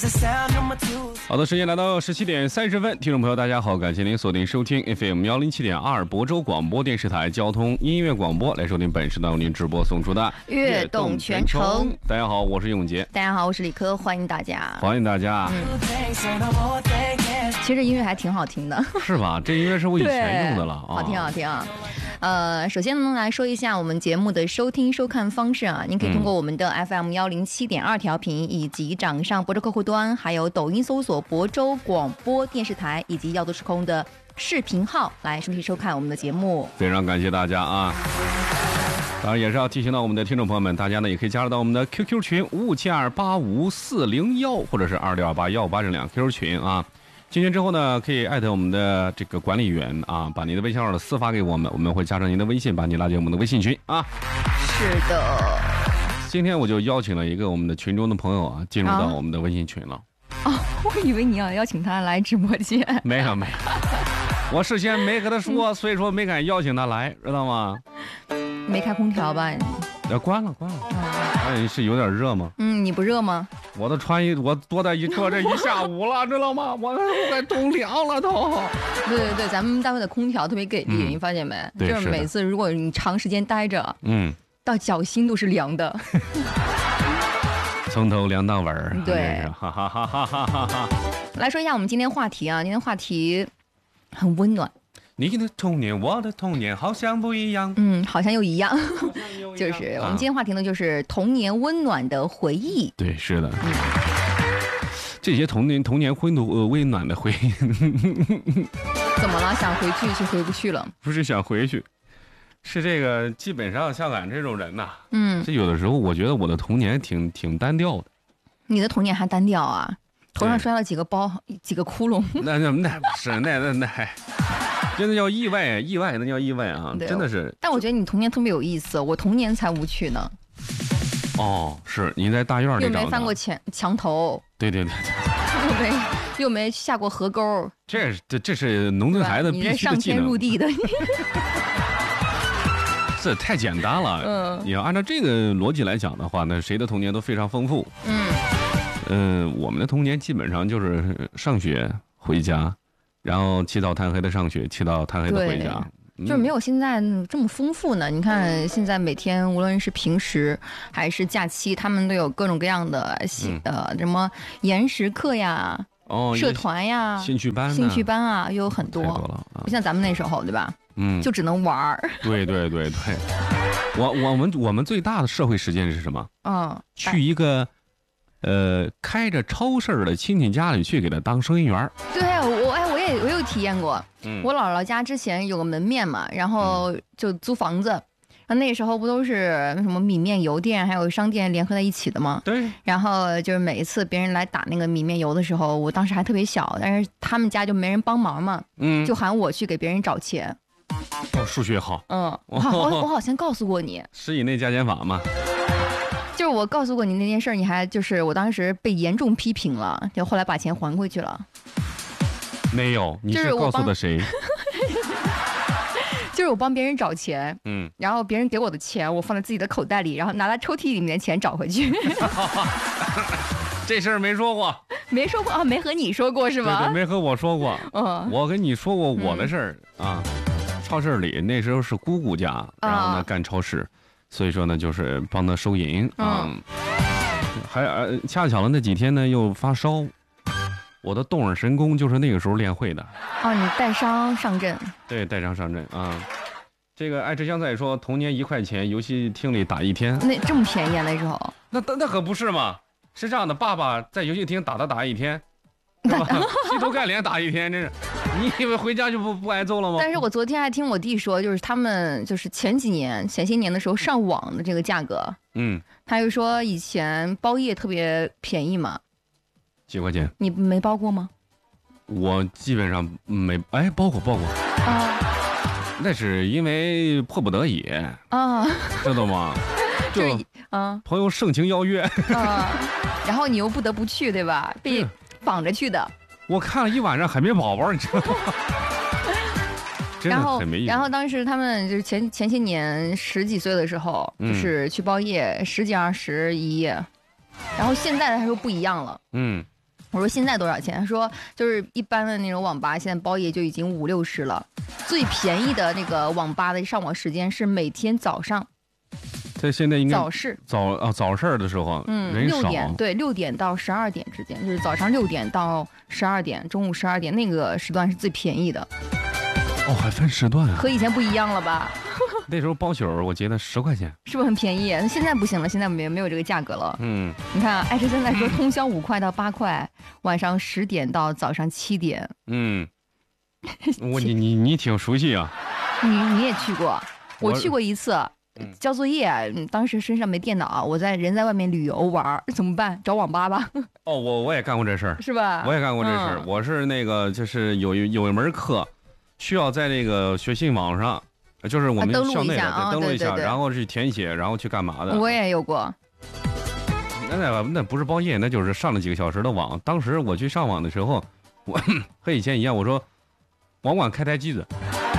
好的，时间来到17:30，听众朋友大家好，感谢您锁定收听 FM 107.2亳州广播电视台交通音乐广播，来收听本时段为您直播送出的悦动全程。 大家好，我是永杰。 大家好，我是李科，欢迎大家。 欢迎大家。 其实这音乐还挺好听的， 是吧？这音乐是我以前用的了， 好听好听啊。首先呢，来说一下我们节目的收听收看方式啊，您可以通过我们的 FM 107.2调频，以及掌上亳州客户端，还有抖音搜索亳州广播电视台，以及耀都时空的视频号来收听收看我们的节目。 非常感谢大家啊！当然也是要提醒到我们的听众朋友们，大家呢也可以加入到我们的 QQ 群5728541，或者是262818这2 QQ 群啊。进群之后呢，可以艾特我们的这个管理员啊，把您的微信号私发给我们，我们会加上您的微信，把你拉进我们的微信群啊。 是的。 今天我就邀请了一个我们的群中的朋友啊，进入到我们的微信群了。 哦，我以为你要邀请他来直播间。 没有，我事先没跟他说，所以说没敢邀请他来，知道吗？ 没开空调吧？ 关了。哎，是有点热吗？ 你不热吗？ 我都我多在这一下午了，知道吗？我快冻凉了都。 对，咱们单位的空调特别给力，你发现没？就是每次如果你长时间待着，到脚心都是凉的。 从头凉到尾儿。 对， 哈哈哈哈哈哈。 来说一下我们今天话题啊，今天话题很温暖。 你的童年，我的童年，好像不一样。 好像又一样。就是我们今天话题呢，就是童年温暖的回忆。 对，是的。这些童年温暖的回忆。 怎么了？想回去就回不去了？ 不是想回去，是这个基本上像俺这种人呐，这有的时候我觉得我的童年挺单调的。 你的童年还单调啊？头上摔了几个包，几个窟窿？ 那不是，那真的叫意外，那叫意外啊！真的是。 但我觉得你童年特别有意思，我童年才无趣呢。 哦，是你在大院里长大， 又没翻过墙头。 对。 又没下过河沟。 这是农村孩子必须的技能。 你这上天入地的。 这太简单了。你要按照这个逻辑来讲的话，那谁的童年都非常丰富。我们的童年基本上就是上学回家，然后起早贪黑的上学，起早贪黑的回家。 就是没有现在这么丰富呢。你看现在每天无论是平时还是假期，他们都有各种各样的什么延时课呀、社团呀、兴趣班啊，又有很多。不像咱们那时候，对吧？就只能玩儿。对。 我们最大的社会实践是什么？去一个开着超市的亲戚家里去给他当收银员。 对，我有体验过。我姥姥家之前有个门面嘛，然后就租房子。那时候不都是什么米面油店还有商店联合在一起的吗？对。然后就是每一次别人来打那个米面油的时候，我当时还特别小，但是他们家就没人帮忙嘛，就喊我去给别人找钱。 数学好。 我好像告诉过你 10以内加减法嘛。 就是我告诉过你那件事，你还就是我当时被严重批评了，就后来把钱还回去了。 没有，你是告诉的谁？ 就是我帮别人找钱，然后别人给我的钱，我放在自己的口袋里，然后拿在抽屉里面的钱找回去。 这事儿没说过， 没说过啊，没和你说过是吧？ 对，没和我说过。我跟你说过我的事儿啊。超市里那时候是姑姑家，然后呢干超市。所以说呢，就是帮他收银还恰巧了那几天呢又发烧，我的动耳神功就是那个时候练会的。 你带伤上阵。对， 带伤上阵啊。这个爱吃香菜说，童年1块钱，游戏厅里打1天。 那这么便宜啊那时候？ 那可不是嘛，是这样的，爸爸在游戏厅打1天，是吧？劈头盖脸打1天，真是。你以为回家就不挨揍了吗？ 但是我昨天还听我弟说，就是他们就是前些年的时候上网的这个价格，他就说以前包夜特别便宜嘛， 几块钱？ 你没包过吗？ 我基本上没，包过那是因为迫不得已知道吗？就朋友盛情邀约然后你又不得不去，对吧？被绑着去的。 我看了一晚上海绵宝宝，你知道吗？真的很没意思。 然后当时他们就是前些年10几岁的时候，就是去包夜10几20一夜，然后现在他说不一样了。 我说现在多少钱？他说就是一般的那种网吧现在包夜就已经50-60了，最便宜的那个网吧的上网时间是每天早上。 这现在应该早市早市的时候，人少。 6点对6点到12点之间，就是早上6点到12点，中午12点那个时段是最便宜的。 哦，还分时段啊？ 和以前不一样了吧？ 那时候包宿我记得10块钱， 是不是很便宜？现在不行了，现在没有这个价格了。你看，爱车现在说通宵5块到8块，晚上10点到早上7点。 你挺熟悉啊。 你也去过？我去过一次。交作业，当时身上没电脑，人在外面旅游玩，怎么办？找网吧吧。 哦，我也干过这事儿， 是吧？ 我也干过这事儿。我是那个就是有一门课，需要在那个学信网上，就是我们校内的登录一下，然后去填写，然后去干嘛的。 我也有过。 那不是包夜，那就是上了几个小时的网。当时我去上网的时候，我和以前一样，我说网管开台机子，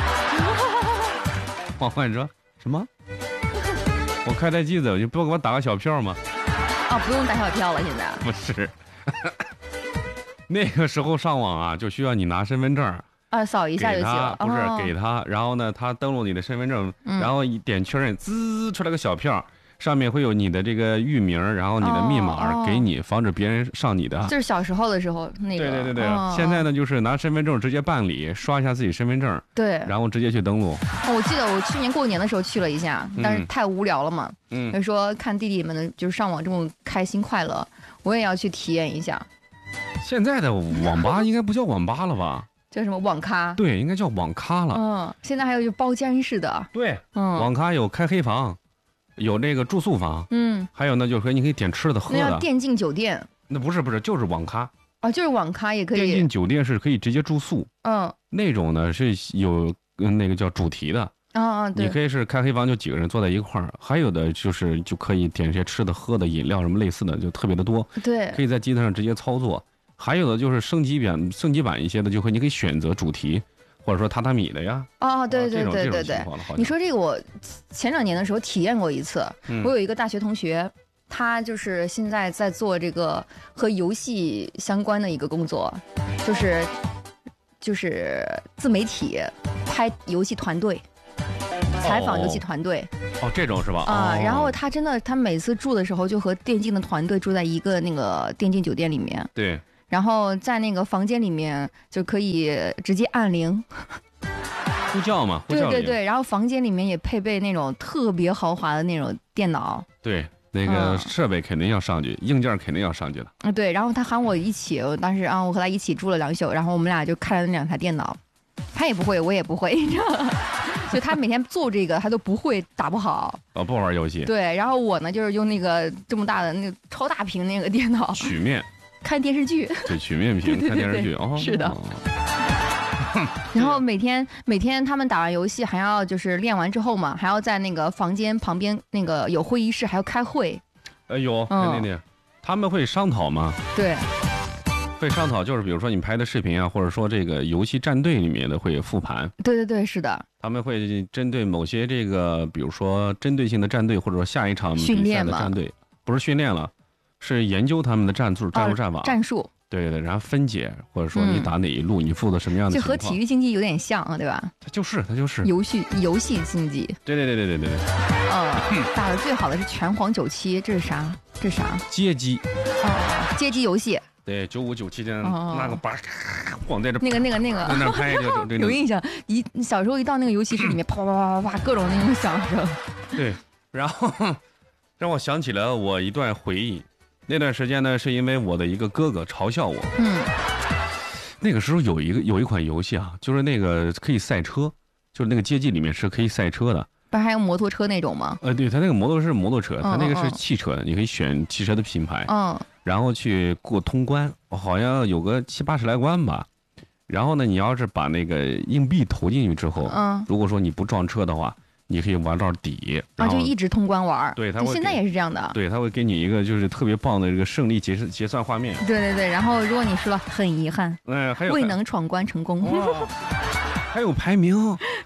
网管说什么？我开台机子，你不给我打个小票吗？ 不用打小票了，现在不是。那个时候上网啊，就需要你拿身份证扫一下就行了。 不是给他，然后呢，他登录你的身份证，然后一点确认，滋出来个小票，上面会有你的这个域名，然后你的密码给你，防止别人上你的。 就是小时候的时候那个。 对。现在呢，就是拿身份证直接办理，刷一下自己身份证， 对， 然后直接去登录。 我记得我去年过年的时候去了一下，但是太无聊了嘛。就说看弟弟们的就是上网这么开心快乐，我也要去体验一下。 现在的网吧应该不叫网吧了吧？ 叫什么网咖？ 对，应该叫网咖了。 现在还有就包间式的。 对，网咖有开黑房。有那个住宿房，还有呢，就是说你可以点吃的喝的。 那叫电竞酒店。 那不是，就是网咖。 就是网咖也可以。 电竞酒店是可以直接住宿。那种呢是有那个叫主题的。 对。 你可以是开黑房，就几个人坐在一块儿。还有的就可以点一些吃的喝的饮料什么类似的，就特别的多。 对。 可以在机子上直接操作。还有的就是升级版一些的，你可以选择主题。或者说榻榻米的呀， 对，你说这个我前2年的时候体验过一次。我有一个大学同学，他就是现在在做这个和游戏相关的一个工作，就是自媒体拍游戏团队，采访游戏团队。 这种是吧？ 然后他每次住的时候就和电竞的团队住在一个那个电竞酒店里面。 对。 然后在那个房间里面就可以直接按铃， 呼叫嘛， 对，然后房间里面也配备那种特别豪华的那种电脑， 对，那个设备肯定要上去，硬件肯定要上去的。 对，然后他喊我一起，当时我和他一起住了2宿，然后我们俩就开了那2台电脑，他也不会，我也不会，你知道吗？就他每天做这个，他都不会，打不好。 不玩游戏。 对，然后我呢就是用那个这么大的那个超大屏那个电脑曲面。 看电视剧， 对，曲面屏看电视剧。 是的。然后每天他们打完游戏还要就是练完之后嘛，还要在那个房间旁边那个有会议室还要开会。 有肯定，他们会商讨吗？ 对， 会商讨，就是比如说你拍的视频啊，或者说这个游戏战队里面的会复盘。 对，是的。 他们会针对某些这个，比如说针对性的战队，或者说下一场比赛的战队，不是训练了。是研究他们的战术、战法、 战术， 对，然后分解，或者说你打哪一路，你负责什么样的情况， 就和体育竞技有点像，对吧？ 它就是游戏竞技。 对。 打的最好的是拳皇97，这是啥？ 街机。 街机游戏。 对，95、97的那个把晃在这， 那个， 在那拍就有印象。小时候一到那个游戏室里面，啪各种那种响声。 对，然后让我想起了我一段回忆。那段时间呢，是因为我的一个哥哥嘲笑我。那个时候有一款游戏啊，就是那个可以赛车，就是那个街机里面是可以赛车的。 不是还有摩托车那种吗？ 对，它那个摩托是摩托车，它那个是汽车的，你可以选汽车的品牌。然后去过通关，好像有个70、80来关吧。然后呢，你要是把那个硬币投进去之后，如果说你不撞车的话，你可以玩到底， 就一直通关玩。 对， 现在也是这样的。 对，他会给你一个就是特别棒的这个胜利结算画面。 对，然后如果你输了，很遗憾， 还有未能闯关成功。 还有排名。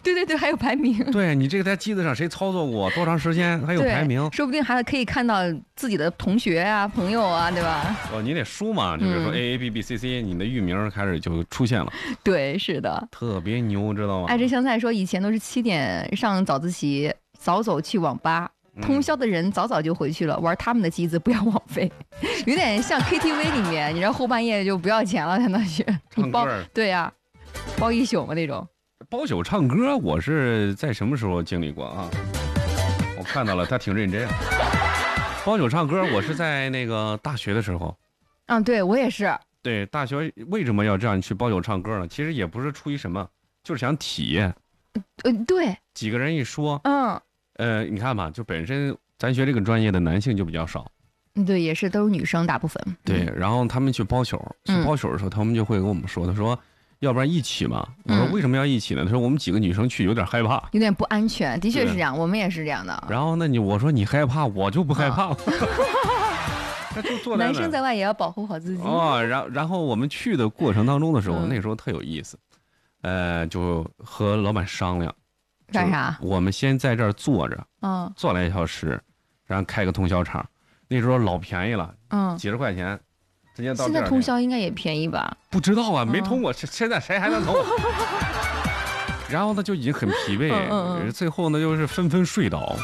对对对，还有排名。 对你这台机子上谁操作过多长时间，还有排名， 说不定还可以看到自己的同学啊、朋友啊，对吧？ 你得输嘛，就比如说 AABBCC，你的域名开始就出现了。 对，是的， 特别牛，知道吗？ 爱吃香菜说以前都是7点上早自习，早走去网吧。通宵的人早早就回去了，玩他们的机子，不要枉费，有点像 KTV 里面，你知道后半夜就不要钱了才能去，你包对呀、包一宿嘛那种。 包宿唱歌，我是在什么时候经历过啊？我看到了，他挺认真。包宿唱歌，我是在那个大学的时候。 对我也是。 对，大学为什么要这样去包宿唱歌呢？其实也不是出于什么，就是想体验。 对。 几个人一说，你看吧，就本身咱学这个专业的男性就比较少， 对，也是都是女生大部分。 对，然后他们去包宿的时候，他们就会跟我们说，他说，要不然一起嘛。我说为什么要一起呢？他说我们几个女生去有点害怕， 有点不安全。的确是这样，我们也是这样的。 然后呢，我说你害怕，我就不害怕。他就坐在那， 男生在外也要保护好自己然后我们去的过程当中的时候，那时候特有意思，就和老板商量。 干啥？ 我们先在这儿坐着，坐2小时，然后开个通宵场。那时候老便宜了，几十块钱，直接到。 现在通宵应该也便宜吧？ 不知道啊，没通过，现在谁还能通？然后呢，就已经很疲惫，最后呢，就是纷纷睡倒。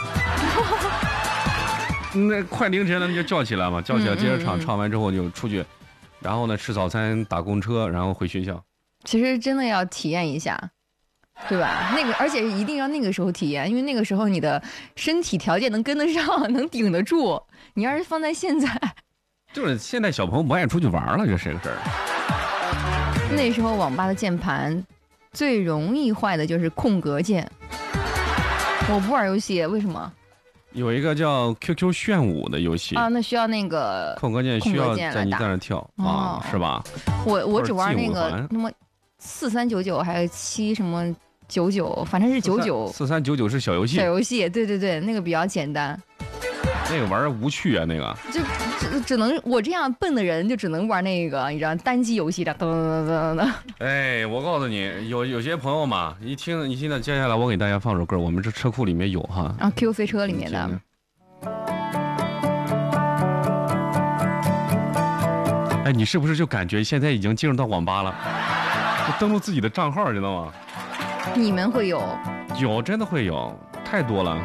那快凌晨了，就叫起来嘛，叫起来接着唱，唱完之后就出去，然后呢吃早餐，打公车，然后回学校。 其实真的要体验一下。对吧？而且一定要那个时候体验，因为那个时候你的身体条件能跟得上，能顶得住。你要是放在现在， 就是现在小朋友不爱出去玩了，这是个事儿。 那时候网吧的键盘最容易坏的就是空格键。我不玩游戏，为什么？ 有一个叫 QQ 炫舞的游戏那需要那个空格键需要在你在那跳是吧？ 我只玩那个什么4399还是7什么99，反正是99。 4399是小游戏。 小游戏，对对对，那个比较简单。 那个玩无趣啊，那个。 就只能我这样笨的人就只能玩那个，你知道单机游戏的，噔噔噔噔。 哎，我告诉你，有些朋友嘛，一听你现在接下来我给大家放首歌，我们这车库里面有哈。 QQ 飞车里面的。 哎，你是不是就感觉现在已经进入到网吧了？就登录自己的账号，知道吗？ 你们会有？ 有，真的会有，太多了。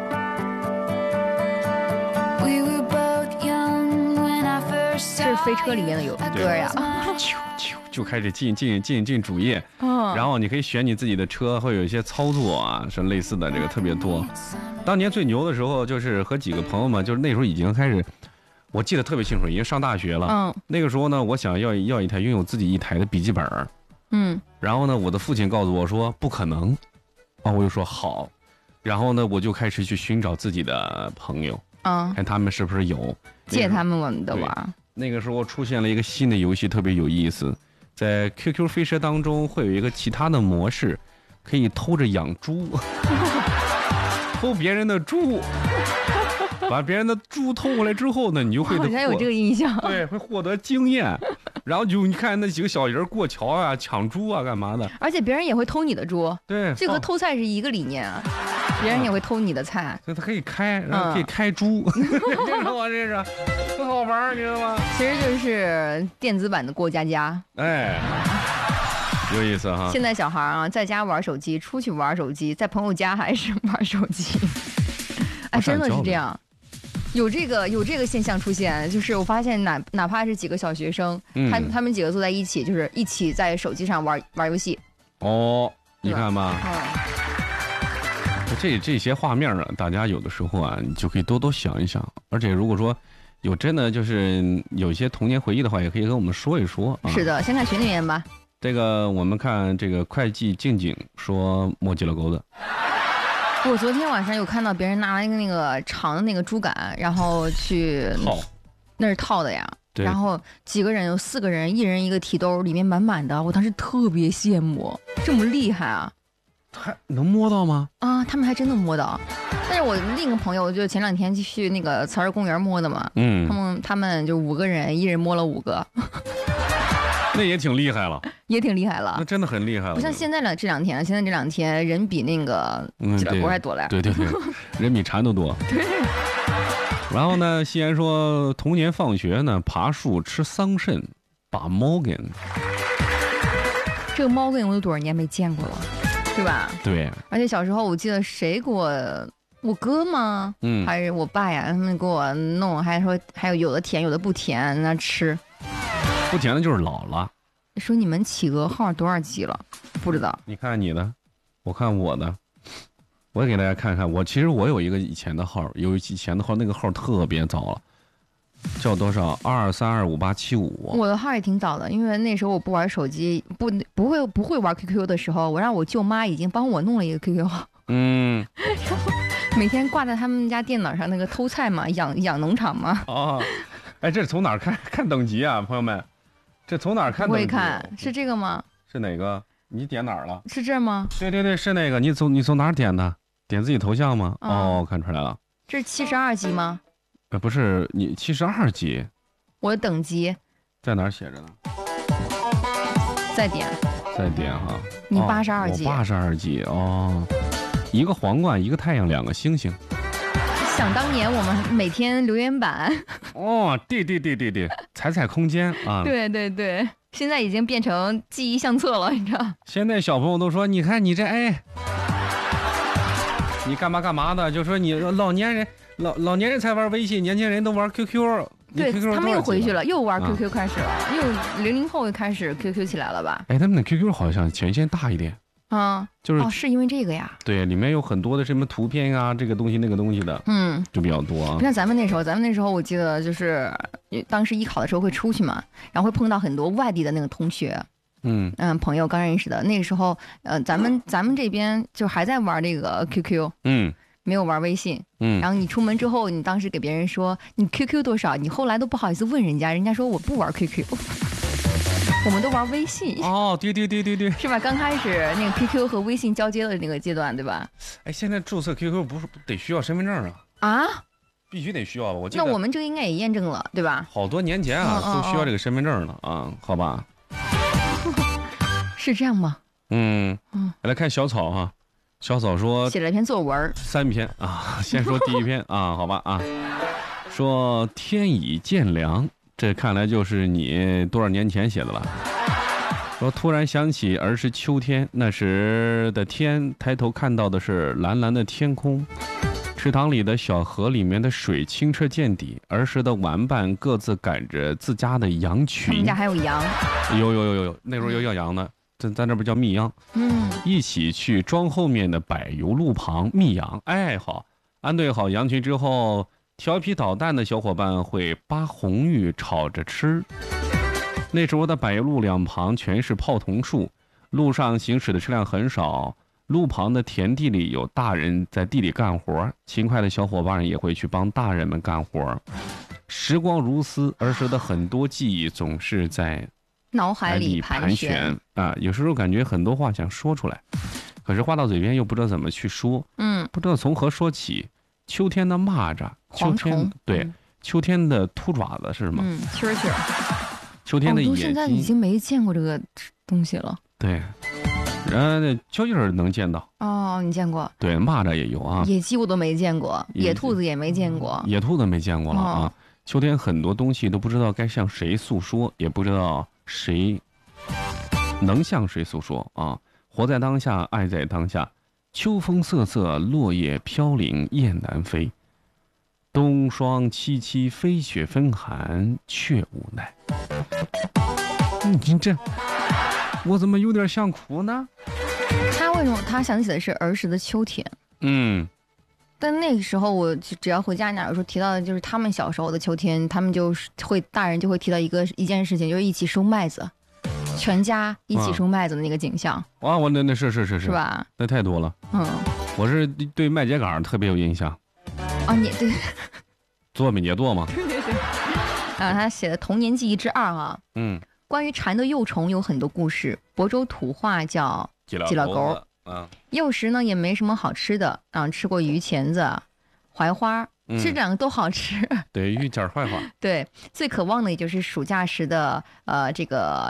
这是飞车里面的有歌呀， 就开始进主页，然后你可以选你自己的车，会有一些操作啊，是类似的，这个特别多。当年最牛的时候，就是和几个朋友们，就是那时候已经开始，我记得特别清楚，已经上大学了。那个时候呢，我想要一台拥有自己一台的笔记本。然后呢，我的父亲告诉我说不可能，我就说好，然后呢，我就开始去寻找自己的朋友，看他们是不是有借他们的玩。 那个时候出现了一个新的游戏，特别有意思，在 QQ 飞车当中会有一个其他的模式，可以偷着养猪，偷别人的猪。把别人的猪偷过来之后呢，你就会好像有这个印象， 对，会获得经验。然后你看那几个小人过桥啊、抢猪啊、干嘛的， 而且别人也会偷你的猪。 对， 这和偷菜是一个理念啊，别人也会偷你的菜。 所以他可以开，然后可以开猪，这知道吗？这是很好玩，你知道吗？ 其实就是电子版的过家家。 哎，有意思哈。 现在小孩在家玩手机，出去玩手机，在朋友家还是玩手机。哎，真的是这样。有这个现象出现，就是我发现哪怕是几个小学生，他们几个坐在一起，就是一起在手机上玩游戏。 你看吧，这些画面呢，大家有的时候啊，你就可以多多想一想。而且如果说有真的就是有一些童年回忆的话，也可以跟我们说一说。 是的，先看群里面吧。 这个我们看这个会计静静说摸鸡了钩子。 我昨天晚上有看到别人拿了一个那个长的那个竹竿，然后去套， 那是套的呀。然后几个人有4个人，一人一个提兜，里面满满的。我当时特别羡慕，这么厉害啊！ 还能摸到吗？ 他们还真能摸到。但是我另一个朋友就前2天去那个慈儿公园摸的嘛，他们就5个人，一人摸了5个， 那也挺厉害了。 也挺厉害了。 那真的很厉害了， 不像现在这两天，现在这两天人比那个几百国还多了。 对，人比蝉都多。 对。 然后呢，西安说童年放学呢，爬树吃桑葚，把猫根。 这个猫根我都多少年没见过了，对吧？ 对。 而且小时候我记得谁给我哥吗？还是我爸呀？他们给我弄，还说还有的甜，有的不甜，那吃。 不甜的就是老了。 说你们企鹅号多少级了？不知道。 你看你的，我看我的，我也给大家看看。其实我有一个以前的号，那个号特别早了，叫多少？223258755。 我的号也挺早的，因为那时候我不玩手机，不会玩 QQ 的时候，我让我舅妈已经帮我弄了一个 QQ 号。然后每天挂在他们家电脑上那个偷菜嘛，养农场嘛。 哦，哎，这是从哪儿看等级啊，朋友们？这从哪儿看等级？ 不会看，是这个吗？ 是哪个？你点哪儿了？ 是这吗？ 对，是那个。你从哪儿点的？点自己头像吗？哦，看出来了。 这是72级吗？ 不是，你72级。 我的等级在哪儿写着呢？ 再点哈。 你82级。 我82级哦。一个皇冠，一个太阳，两个星星。 想当年我们每天留言板。 哦，对，踩空间啊。 对，现在已经变成记忆相册了，你知道。 现在小朋友都说，你看你这你干嘛的？就说你老年人才玩微信，年轻人都玩 QQ。 对，他们又回去了，又玩 QQ 开始了，又00后又开始 QQ 起来了吧？ 他们的 QQ 好像权限大一点。 是因为这个呀？ 对，里面有很多的什么图片啊，这个东西那个东西的，就比较多。 不像咱们那时候，我记得就是当时艺考的时候会出去嘛，然后会碰到很多外地的那个同学，朋友刚认识的。那个时候，咱们这边就还在玩这个 QQ，没有玩微信，然后你出门之后，你当时给别人说你 QQ 多少，你后来都不好意思问人家，人家说我不玩 QQ。我们都玩微信哦，对， 是吧？刚开始那个 QQ 和微信交接的那个阶段，对吧？ 现在注册 QQ 不是得需要身份证啊？必须得需要吧？我记得。 那我们这个应该也验证了，对吧？ 好多年前都需要这个身份证了啊，好吧？ 是这样吗？ 来看小草哈，小草说写了一篇作文 ，3篇啊，先说第一篇啊，好吧啊，说天已渐凉。这看来就是你多少年前写的了。说突然想起儿时秋天，那时的天，抬头看到的是蓝蓝的天空，池塘里的小河里面的水清澈见底，儿时的玩伴各自赶着自家的羊群。 他们家还有羊？ 有，那时候要羊呢，咱这不叫密秧。一起去庄后面的柏油路旁密羊。好，安顿好羊群之后，调皮捣蛋的小伙伴会扒红玉炒着吃。那时候的柏油路两旁全是泡桐树，路上行驶的车辆很少，路旁的田地里有大人在地里干活，勤快的小伙伴也会去帮大人们干活。时光如丝，儿时的很多记忆总是在脑海里盘旋啊，有时候感觉很多话想说出来，可是话到嘴边又不知道怎么去说，不知道从何说起。秋天的蚂蚱， 蝗虫， 对，秋天的秃爪子是什么？ 蛐蛐。 秋天的野鸡， 现在已经没见过这个东西了。 对，蚯蚓能见到。 你见过？ 对，蚂蚱也有啊。 野鸡我都没见过，野兔子也没见过。 野兔子没见过了啊！秋天很多东西都不知道该向谁诉说，也不知道谁能向谁诉说啊！活在当下，爱在当下。秋风瑟瑟，落叶飘零，雁南飞。冬霜凄凄，飞雪纷寒，却无奈。你这，我怎么有点想哭呢？ 他为什么他想起的是儿时的秋天？但那个时候我只要回家，有时候提到的就是他们小时候的秋天，他们大人就会提到一件事情，就是一起收麦子。全家一起收麦子的那个景象我那是吧？ 那太多了。我是对麦秸秆特别有印象。 你对做美节垛吗？ 对。他写的童年记忆之2啊。关于蝉的幼虫有很多故事。亳州土话叫鸡老狗。幼时呢也没什么好吃的吃过鱼钳子、槐花，这两个都好吃。对， 鱼钳槐花。 对，最渴望的也就是暑假时的这个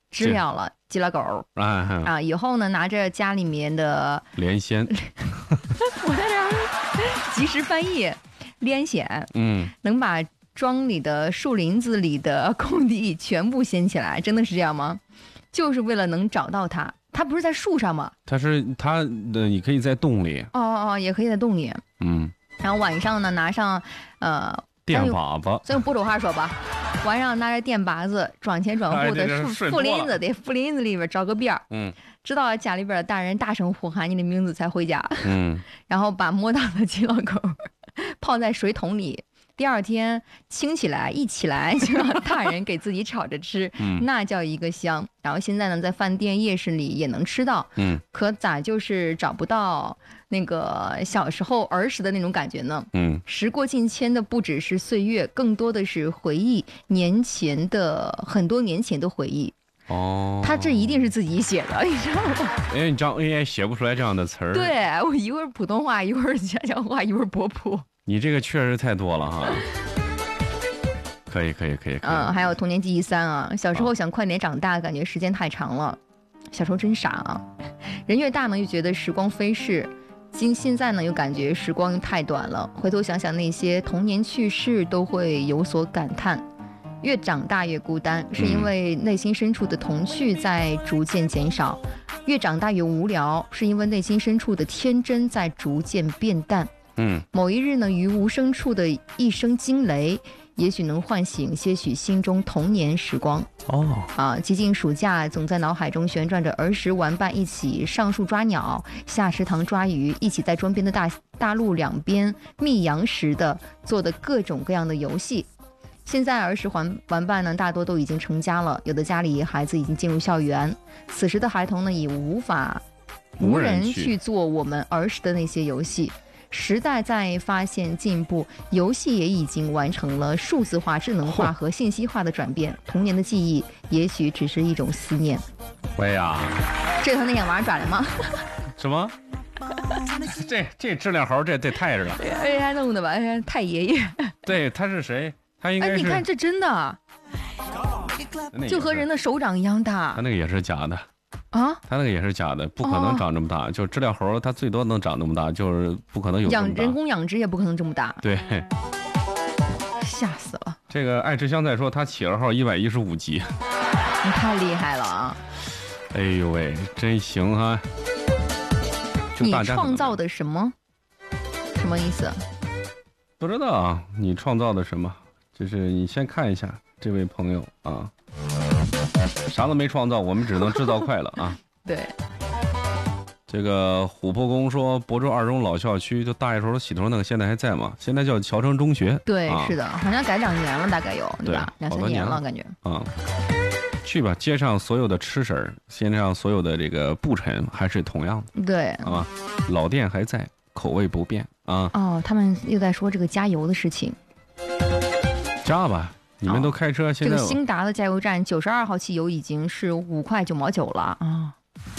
知了了，鸡了狗啊！以后呢，拿着家里面的连线， 我在这儿及时翻译连线，能把庄里的树林子里的空地全部掀起来，真的是这样吗？就是为了能找到它。它不是在树上吗？ 它的，你可以在洞里。 也可以在洞里。然后晚上呢，拿上电把子， 咱用播种话说吧，晚上拿着电把子转前转后的树林子的树林子里边找个边儿，直到家里边的大人大声呼喊你的名字才回家。然后把摸到的鸡老狗泡在水桶里。第二天一起来就让大人给自己炒着吃，那叫一个香。然后现在呢，在饭店夜市里也能吃到，可咋就是找不到那个小时候儿时的那种感觉呢？时过境迁的不只是岁月，更多的是回忆很多年前的回忆。他这一定是自己写的，你知道吗？ 你张 AI 写不出来这样的词儿。 对，我一会儿普通话，一会儿家乡话，一会儿波普。 你这个确实太多了哈。可以。 还有童年记忆3啊，小时候想快点长大，感觉时间太长了。小时候真傻啊，人越大呢，又觉得时光飞逝。现在呢，又感觉时光又太短了。回头想想那些童年趣事，都会有所感叹。越长大越孤单，是因为内心深处的童趣在逐渐减少；越长大越无聊，是因为内心深处的天真在逐渐变淡。某一日呢，于无声处的一声惊雷，也许能唤醒些许心中童年时光。寂静暑假总在脑海中旋转着儿时玩伴一起上树抓鸟，下池塘抓鱼，一起在庄边的大路两边觅羊时的做的各种各样的游戏。现在儿时玩伴呢，大多都已经成家了，有的家里孩子已经进入校园，此时的孩童呢，已无人去做我们儿时的那些游戏。时代在发现进步，游戏也已经完成了数字化、智能化和信息化的转变。童年的记忆也许只是一种思念。 喂呀， 这他那眼娃转了吗？ 什么？这质量好，这太着了。 哎，还弄的吧？太爷爷。 对，他是谁？他应该是。 你看这真的，就和人的手掌一样大。 他那个也是假的。他那个也是假的，不可能长这么大。就知了猴，它最多能长这么大，就是不可能有这么大。 人工养殖也不可能这么大。 对， 吓死了。 这个爱吃香菜说他企鹅号115级， 你太厉害了啊！ 哎呦喂，真行哈！ 你创造的什么？什么意思？ 不知道啊，你创造的什么？就是你先看一下这位朋友啊。啥都没创造，我们只能制造快乐啊！ 对， 这个琥珀宫说，亳州2中老校区就大一时候洗头那个，现在还在吗？现在叫侨城中学。 对，是的，好像改2年了，大概有对吧？2、3年了，感觉。 去吧，街上所有的吃食，街上所有的这个布陈还是同样的。 对啊，老店还在，口味不变啊。 他们又在说这个加油的事情。 加吧。你们都开车，现在这个兴达的加油站92号汽油已经是5块9毛9了啊！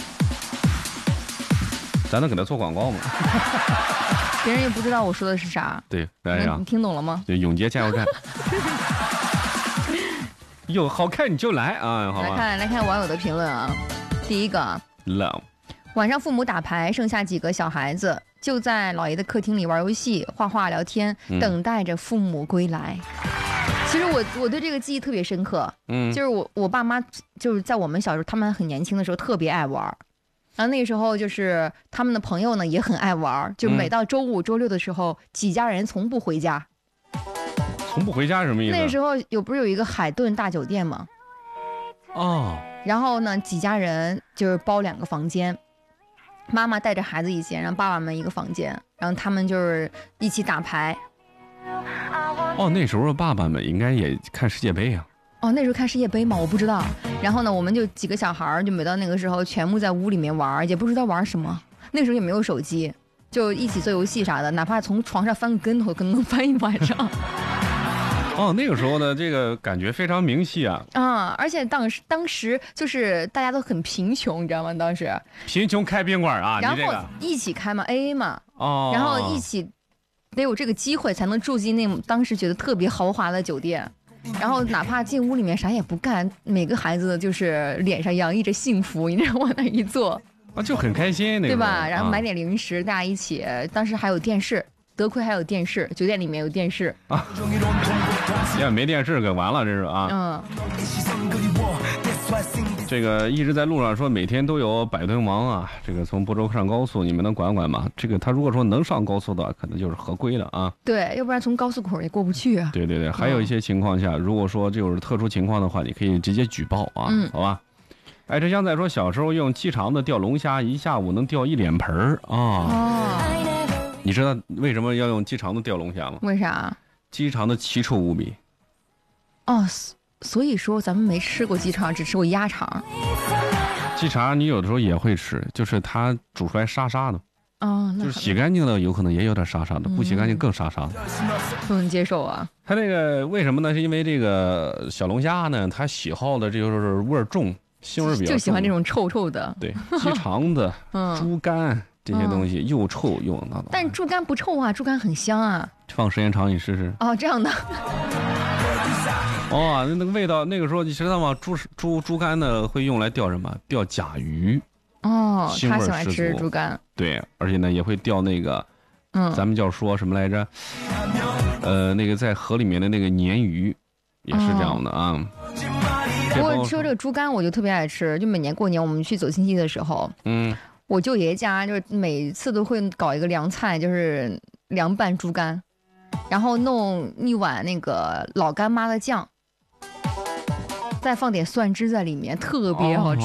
咱能给他做广告吗？ 别人也不知道我说的是啥。 对，来呀， 你听懂了吗？ 就永杰加油站。有好看你就来啊！好吧。 来看网友的评论啊。第一个 ，Love。 晚上父母打牌，剩下几个小孩子就在姥爷的客厅里玩游戏、画画、聊天，等待着父母归来。其实我对这个记忆特别深刻，就是我爸妈就是在我们小时候，他们很年轻的时候特别爱玩，然后那个时候就是他们的朋友呢也很爱玩，就每到周5、周6的时候，几家人从不回家。 从不回家什么意思？ 那时候不是有一个海顿大酒店吗？然后呢，几家人就是包2个房间，妈妈带着孩子一间，然后爸爸们一个房间，然后他们就是一起打牌。 那时候爸爸们应该也看世界杯啊。 那时候看世界杯吗？我不知道。然后呢，我们就几个小孩就每到那个时候全部在屋里面玩，也不知道玩什么。那时候也没有手机，就一起做游戏啥的，哪怕从床上翻个跟头，可能能翻一晚上。 那个时候呢，这个感觉非常明晰啊。 而且当时就是大家都很贫穷，你知道吗？当时贫穷开宾馆啊， 然后一起开嘛 AA 嘛，然后一起得有这个机会才能住进那当时觉得特别豪华的酒店。 然后哪怕进屋里面啥也不干，每个孩子就是脸上洋溢着幸福，你知道往那一坐啊，就很开心， 对吧？然后买点零食，大家一起。当时还有电视，得亏还有电视，酒店里面有电视啊。 要没电视可完了，这是啊。这个一直在路上说每天都有100吨王啊，这个从亳州上高速，你们能管管吗？这个他如果说能上高速的话，可能就是合规了啊。 对，要不然从高速口也过不去啊。 对，还有一些情况下，如果说就是特殊情况的话，你可以直接举报啊，好吧？哎，这香仔说小时候用鸡肠子钓龙虾，一下午能钓1脸盆儿啊。你知道为什么要用鸡肠子钓龙虾吗？ 为啥？ 鸡肠子奇臭无比。 哦。所以说咱们没吃过鸡肠，只吃过鸭肠。 鸡肠你有的时候也会吃，就是它煮出来沙沙的。 哦，那就是洗干净了有可能也有点沙沙的，不洗干净更沙沙的。 不能接受啊！ 它这个为什么呢？是因为这个小龙虾呢，它喜好的这就是味儿重，腥味比较重， 就喜欢这种臭臭的。 对，鸡肠子、猪肝这些东西又臭又那。 但猪肝不臭啊，猪肝很香啊。 放时间长你试试。 哦，这样的。 哦，那个味道，那个时候你知道吗？猪肝呢会用来钓什么？钓甲鱼。 哦，他喜欢吃猪肝。 对，而且呢也会钓那个，咱们叫说什么来着？那个在河里面的那个鲶鱼，也是这样的啊。 不过说这个猪肝，我就特别爱吃。就每年过年我们去走亲戚的时候，我舅爷爷家就是每次都会搞一个凉菜，就是凉拌猪肝，然后弄一碗那个老干妈的酱。再放点蒜汁在里面，特别好吃。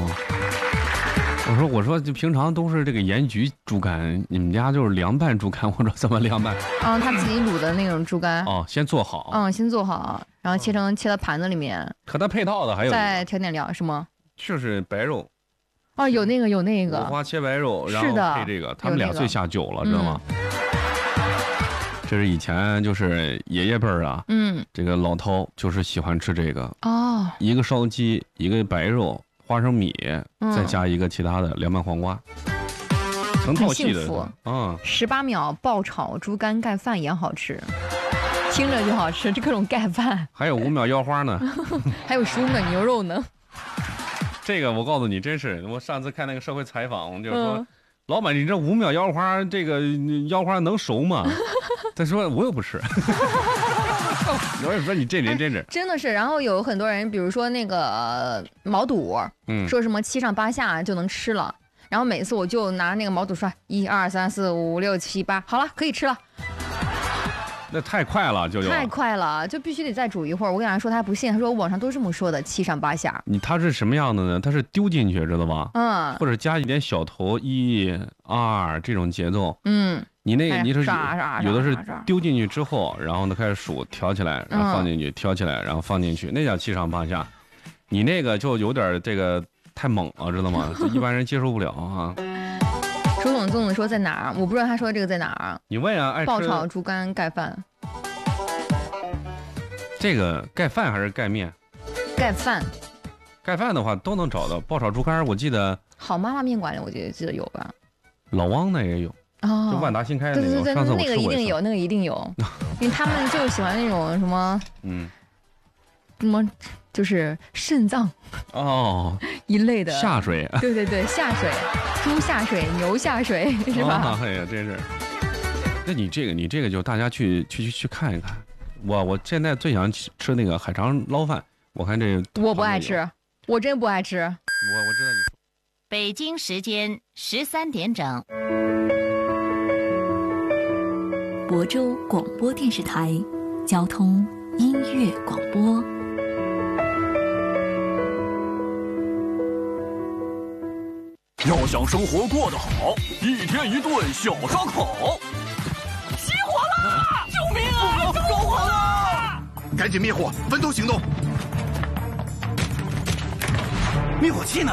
我说，就平常都是这个盐焗猪肝，你们家就是凉拌猪肝，我说怎么凉拌？ 他自己卤的那种猪肝。 先做好。 先做好，然后切到盘子里面。 和它配套的还有再调点料是吗？ 就是白肉。 有那个。 五花切白肉，然后配这个，他们俩最下酒了，知道吗？这是以前就是爷爷辈儿啊，这个老饕就是喜欢吃这个一个烧鸡，一个白肉，花生米，再加一个其他的凉拌黄瓜，成套系的 18秒爆炒猪肝盖饭也好吃，听着就好吃，这各种盖饭。 还有5秒腰花呢， 还有15秒牛肉呢。 这个我告诉你，真是我上次看那个社会采访，就是说。老板，你这5秒腰花，这个腰花能熟吗？他说我又不吃。我也说你这人真是真的是。然后有很多人，比如说那个毛肚，说什么7上8下就能吃了。然后每次我就拿那个毛肚刷1、2、3、4、5、6、7、8，好了，可以吃了。 那太快了， 太快了，就必须得再煮一会儿。我跟他说，他不信，他说网上都这么说的，7上8下。 他是什么样的呢？他是丢进去，知道吧？或者加一点小头1、2这种节奏。你是有的是丢进去之后，然后呢开始数，调起来，然后放进去，调起来，然后放进去，那叫7上8下。你那个就有点这个太猛了，知道吗？一般人接受不了啊。 周总粽子说在哪儿？我不知道他说的这个在哪儿。 你问啊，爱吃爆炒猪肝盖饭。 这个盖饭还是盖面？ 盖饭。 盖饭的话都能找到。爆炒猪肝，我记得好妈妈面馆里我记得有吧。 老汪那也有。就万达新开的那种。 对，那个一定有，那个一定有，因为他们就喜欢那种什么，什么就是肾脏一类的下水。 对，下水。猪下水，牛下水，是吧？ 哎呀，真是。那你这个就大家去看一看。我现在最想吃那个海肠捞饭，我看这我不爱吃，我真不爱吃。我知道你说。 北京时间13点整， 亳州广播电视台交通音乐广播。 要想生活过得好，一天一顿小烧烤。 起火了！救命啊！着火了！ 赶紧灭火，分头行动。 灭火器呢？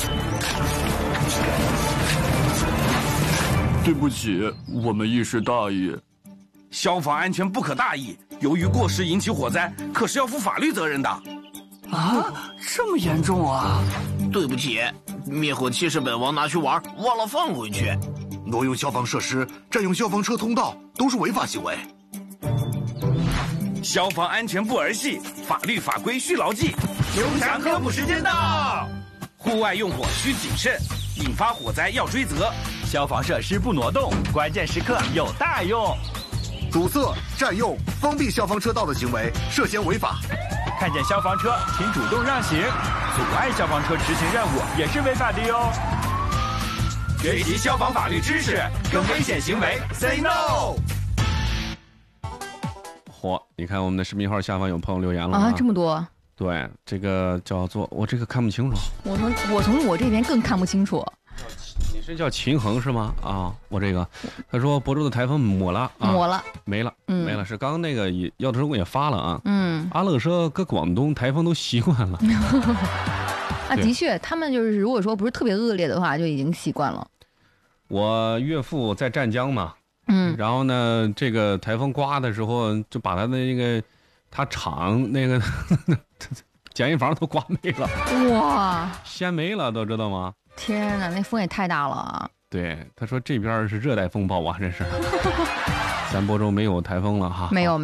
对不起，我们一时大意。 消防安全不可大意，由于过失引起火灾，可是要负法律责任的。 啊，这么严重啊！ 对不起，灭火器是本王拿去玩，忘了放回去。 挪用消防设施、占用消防车通道都是违法行为。 消防安全不儿戏，法律法规需牢记。 刘强科普时间到。 户外用火需谨慎，引发火灾要追责。 消防设施不挪动，关键时刻有大用。 堵塞、占用、封闭消防车道的行为涉嫌违法。 看见消防车，请主动让行。阻碍消防车执行任务也是违法的哟。学习消防法律知识，跟危险行为 say no。 嚯，你看我们的视频号下方有朋友留言了啊， 这么多。 对，这个叫做我这个看不清楚。 我从我这边更看不清楚。 你是叫秦衡是吗？啊，我这个，他说亳州的台风抹了，没了，没了。是刚刚那个要的时候也发了啊。阿乐说搁广东台风都习惯了。 啊，的确，他们就是如果说不是特别恶劣的话，就已经习惯了。 我岳父在湛江嘛，然后呢，这个台风刮的时候，就把他的那个他厂那个简易房都刮没了。 哇， 掀没了，都知道吗？ 天哪，那风也太大了啊！ 对，他说这边是热带风暴啊，这是。咱亳州没有台风了哈。 没有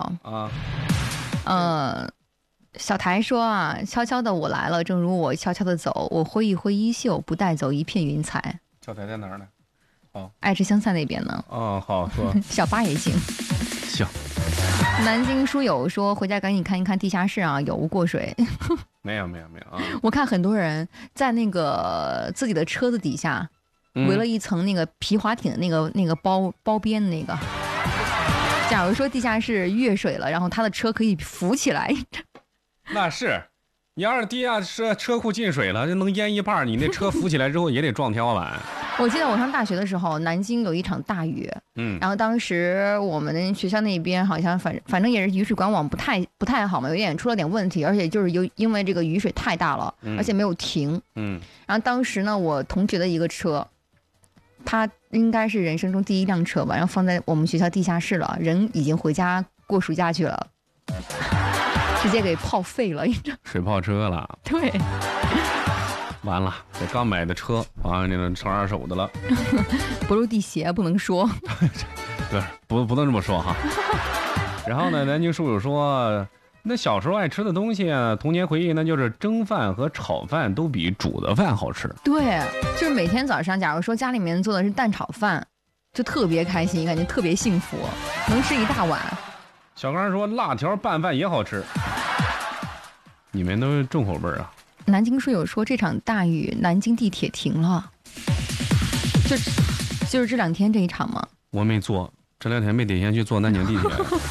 啊。小台说啊，悄悄的我来了，正如我悄悄的走，我挥一挥衣袖，不带走一片云彩。 小台在哪儿呢？哦， 爱吃香菜那边呢。 哦，好说。 小八也行。 行。 南京书友说，回家赶紧看一看地下室啊，有无过水。 没有啊！ 我看很多人在那个自己的车子底下围了一层那个皮划艇的那个包边的那个。假如说地下室越水了，然后他的车可以浮起来。 那是，你要是地下车库进水了，就能淹一半，你那车浮起来之后也得撞天花板。 我记得我上大学的时候，南京有一场大雨，然后当时我们学校那边好像反正也是雨水管网不太好嘛，有点出了点问题，而且就是因为这个雨水太大了，而且没有停，然后当时呢，我同学的一个车，他应该是人生中第一辆车吧，然后放在我们学校地下室了，人已经回家过暑假去了，直接给泡废了， 水泡车了， 对。 完了，这刚买的车啊，那个成二手的了。 不入地邪不能说。 对，不能这么说哈。然后呢，南京书友说，那小时候爱吃的东西啊，童年回忆那就是蒸饭和炒饭都比煮的饭好吃。 对，就是每天早上，假如说家里面做的是蛋炒饭，就特别开心，感觉特别幸福，能吃一大碗。 小刚说辣条拌饭也好吃，你们都是重口味啊。 南京书友说，这场大雨，南京地铁停了，就是这2天这一场吗？ 我没坐，这2天没得闲去坐南京地铁。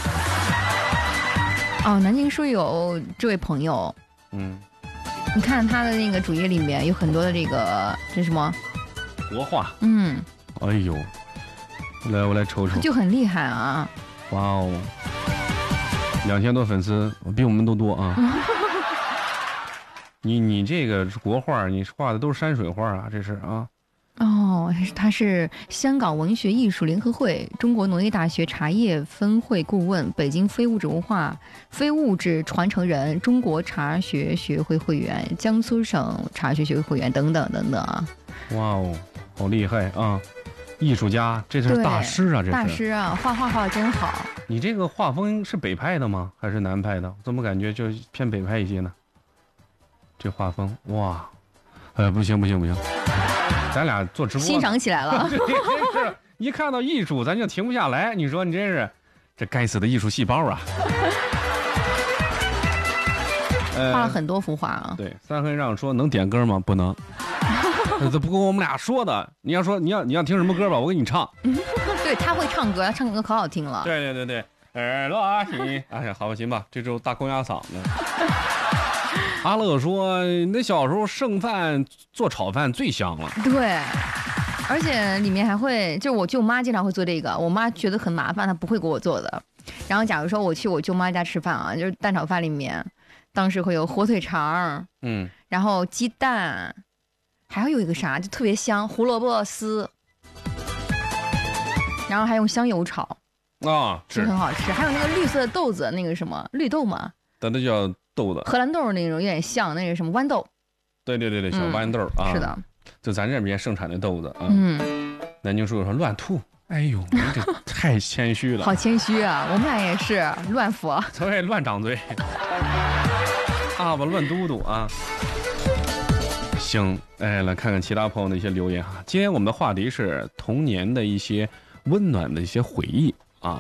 哦，南京书友这位朋友，你看他的那个主页里面有很多的这什么国画，哎呦，我来瞅瞅， 就很厉害啊！ 哇哦，2000多粉丝，比我们都多啊。你这个国画，你画的都是山水画啊，这是啊。 哦，他是香港文学艺术联合会、中国农业大学茶叶分会顾问、北京非物质文化非物质传承人、中国茶学学会会员、江苏省茶学学会会员等等等等啊。 哇哦，好厉害啊！艺术家，这是大师啊，这是大师啊，画的真好。 你这个画风是北派的吗？还是南派的？怎么感觉就偏北派一些呢？这画风哇，不行，咱俩做直播欣赏起来了。 真是一看到艺术咱就停不下来，你说你真是这该死的艺术细胞啊！ 画了很多幅画啊。 对，三横让说能点歌吗？不能。这不跟我们俩说的，你要说你要听什么歌吧，我给你唱。 对，他会唱歌，唱歌可好听了。 对，耳朵啊你，哎呀，好行吧，这周大公鸭嗓子。阿乐说，那小时候剩饭做炒饭最香了。 对，而且里面还会，就我舅妈经常会做这个，我妈觉得很麻烦，她不会给我做的。然后假如说我去我舅妈家吃饭啊，就是蛋炒饭里面，当时会有火腿肠，然后鸡蛋，还会有一个啥就特别香，胡萝卜丝，然后还用香油炒啊， 是很好吃。还有那个绿色的豆子，那个什么绿豆嘛， 那叫豆子， 荷兰豆那种有点像那个什么豌豆。 对，小豌豆啊。 是的， 就咱这边盛产的豆子啊。南京书友说乱吐哎呦，你这太谦虚了。 好谦虚啊，我们俩也是乱佛。 对，乱长嘴。阿巴乱嘟嘟啊。行，哎，来看看其他朋友的一些留言哈。今天我们的话题是童年的一些温暖的一些回忆啊。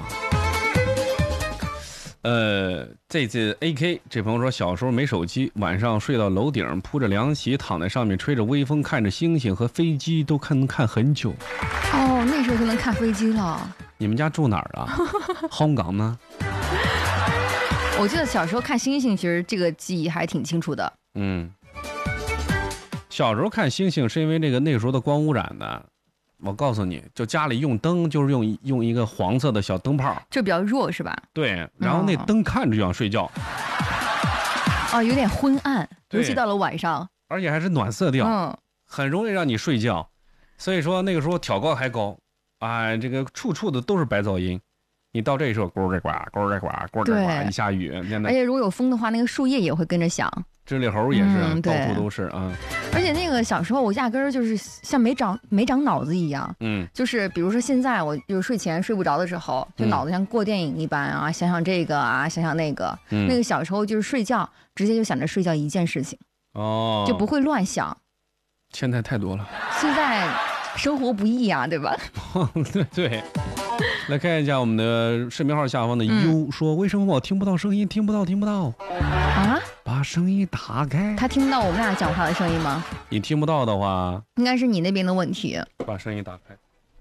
这次 AK 这朋友说，小时候没手机，晚上睡到楼顶，铺着凉席，躺在上面，吹着微风，看着星星和飞机，都能看很久。 哦，那时候就能看飞机了。 你们家住哪儿啊？香港呢？ 我记得小时候看星星，其实这个记忆还挺清楚的。 小时候看星星是因为那个时候的光污染的。我告诉你，就家里用灯就是用一个黄色的小灯泡， 就比较弱是吧？ 对，然后那灯看着就想睡觉。 哦，有点昏暗，尤其到了晚上， 而且还是暖色调，很容易让你睡觉。所以说那个时候挑高还高，哎，这个处处的都是白噪音。你到这时候咕儿呱咕儿呱咕儿呱，一下雨， 而且如果有风的话，那个树叶也会跟着响。 知了猴也是，到处都是啊。 而且那个小时候我压根儿就是像没长脑子一样，就是比如说现在我就是睡前睡不着的时候，就脑子像过电影一般啊，想想这个啊，想想那个。那个小时候就是睡觉，直接就想着睡觉一件事情，就不会乱想。 现在太多了。 现在生活不易啊，对吧？ 对。来看一下我们的视频号下方的 U 说，为什么我听不到声音？听不到啊！把声音打开。 他听不到我们俩讲话的声音吗？ 你听不到的话， 应该是你那边的问题。 把声音打开。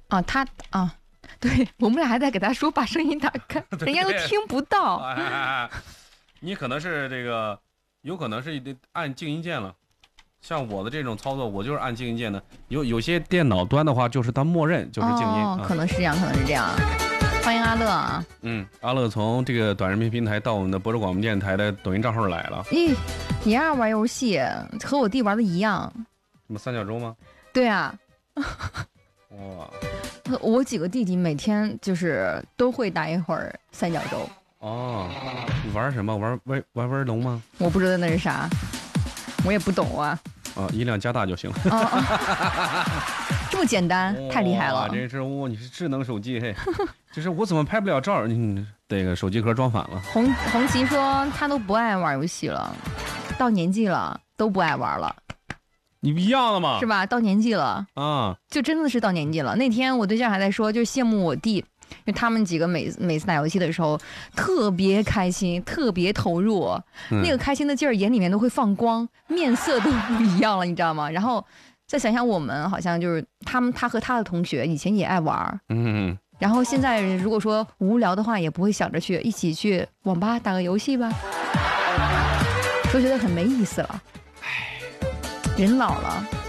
对，我们俩还在给他说把声音打开，人家都听不到。 你可能是这个，有可能是按静音键了。像我的这种操作，我就是按静音键的。有些电脑端的话，就是它默认就是静音。 可能是这样，欢迎阿乐啊。 阿乐从这个短视频平台到我们的博州广播电台的抖音账号来了。 你爱玩游戏，和我弟玩的一样。 什么三角洲吗？ 对啊。 哇！ 我几个弟弟每天就是都会打一会儿三角洲。 你玩什么？玩龙吗？ 我不知道那是啥。我也不懂啊。 音量加大就行了。 这么简单，太厉害了！ 这是你是智能手机嘿，就是我怎么拍不了照？这个手机壳装反了。 红旗说他都不爱玩游戏了，到年纪了都不爱玩了。 你不一样了吗？ 是吧？到年纪了就真的是到年纪了。那天我对象还在说，就羡慕我弟。因为他们几个每次打游戏的时候特别开心，特别投入，那个开心的劲儿眼里面都会放光，面色都不一样了，你知道吗？然后再想想我们，好像就是他和他的同学以前也爱玩，然后现在如果说无聊的话，也不会想着一起去网吧打个游戏吧，都觉得很没意思了。人老了。